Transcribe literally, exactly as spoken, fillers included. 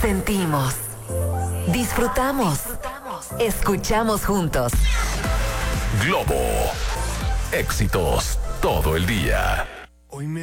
Sentimos, disfrutamos, escuchamos juntos. Globo. Éxitos todo el día. Hoy me